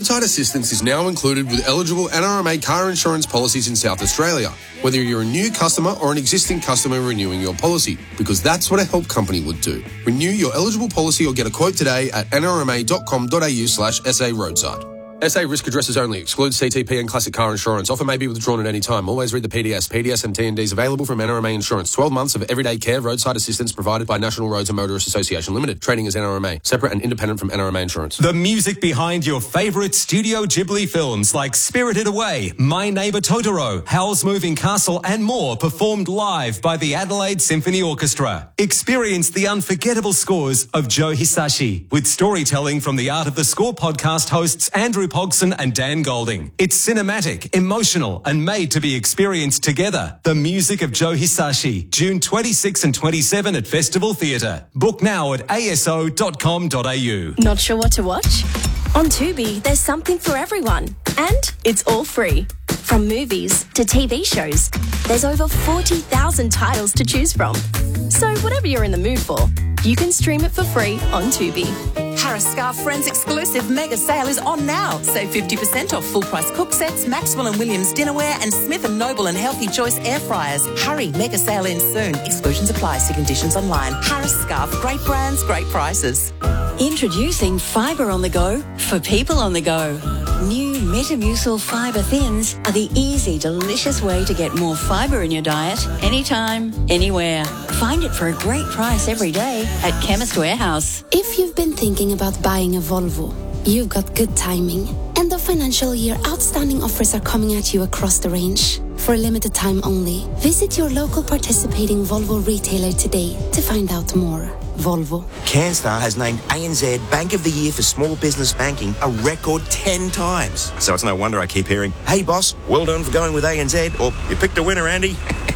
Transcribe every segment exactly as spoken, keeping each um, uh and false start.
Roadside assistance is now included with eligible N R M A car insurance policies in South Australia, whether you're a new customer or an existing customer renewing your policy, because that's what a help company would do. Renew your eligible policy or get a quote today at n r m a dot com dot a u slash s a roadside. S A risk addresses only. Excludes C T P and classic car insurance. Offer may be withdrawn at any time. Always read the P D S. P D S and T and Ds available from N R M A Insurance. twelve months of everyday care roadside assistance provided by National Roads and Motorists Association Limited. Trading as N R M A. Separate and independent from N R M A Insurance. The music behind your favourite Studio Ghibli films like Spirited Away, My Neighbour Totoro, Howl's Moving Castle and more performed live by the Adelaide Symphony Orchestra. Experience the unforgettable scores of Joe Hisashi with storytelling from the Art of the Score podcast hosts Andrew Pogson and Dan Golding. It's cinematic, emotional and made to be experienced together. The music of Joe Hisashi, June twenty-sixth and twenty-seventh at Festival Theatre. Book now at a s o dot com dot a u. Not sure what to watch? On Tubi, there's something for everyone. And it's all free. From movies to T V shows, there's over forty thousand titles to choose from. So whatever you're in the mood for, you can stream it for free on Tubi. Harris Scarf Friends exclusive mega sale is on now. Save fifty percent off full price cook sets, Maxwell and Williams dinnerware and Smith and Noble and Healthy Choice air fryers. Hurry, mega sale ends soon. Exclusions apply. See conditions online. Harris Scarf, great brands, great prices. Introducing Fibre on the Go for people on the go. New Metamucil Fibre Thins are the easy, delicious way to get more fibre in your diet anytime, anywhere. Find it for a great price every day at Chemist Warehouse. If you've been thinking about buying a Volvo, you've got good timing. End of financial year outstanding offers are coming at you across the range. For a limited time only, visit your local participating Volvo retailer today to find out more. Volvo. CanStar has named A N Z Bank of the Year for Small Business Banking a record ten times. So it's no wonder I keep hearing, hey boss, well done for going with A N Z, or you picked a winner, Andy.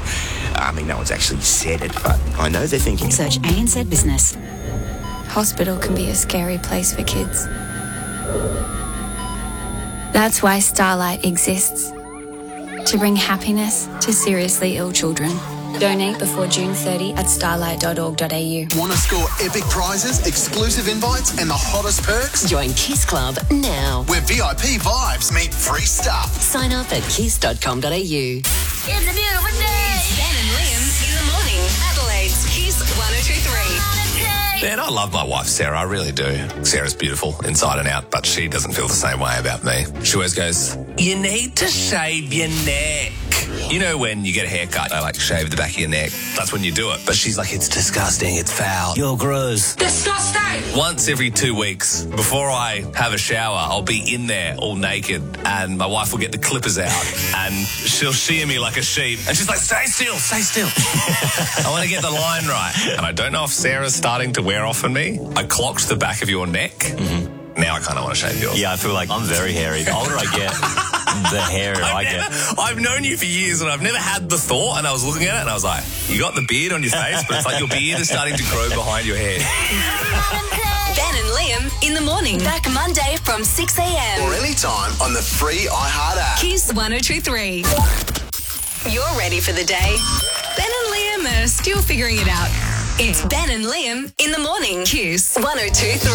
I mean, no one's actually said it, but I know they're thinking. Search A N Z Business. Hospital can be a scary place for kids. That's why Starlight exists. To bring happiness to seriously ill children. Donate before June thirtieth at starlight dot org dot a u. Want to score epic prizes, exclusive invites and the hottest perks? Join Kiss Club now. Where V I P vibes meet free stuff. Sign up at kiss dot com dot a u. It's a beautiful day. It's Ben and Liam in the morning. Adelaide's Kiss one oh two three. Man, I love my wife, Sarah. I really do. Sarah's beautiful inside and out, but she doesn't feel the same way about me. She always goes, you need to shave your neck. You know when you get a haircut, I like shave the back of your neck. That's when you do it. But she's like, it's disgusting. It's foul. You're gross. Disgusting. Once every two weeks, before I have a shower, I'll be in there all naked and my wife will get the clippers out and she'll shear me like a sheep. And she's like, stay still, stay still. I want to get the line right. And I don't know if Sarah's starting to wear off on me. I clocked the back of your neck. Mm-hmm. Now I kind of want to shave yours. Yeah, I feel like I'm very hairy. The older I get, the hairier I never, get. I've known you for years and I've never had the thought, and I was looking at it and I was like, you got the beard on your face, but it's like your beard is starting to grow behind your head. Ben and Liam in the morning. Back Monday from six a.m. Or anytime on the free iHeart app. Kiss one oh two three. You're ready for the day. Ben and Liam are still figuring it out. It's Ben and Liam in the morning. Kiss one oh two three.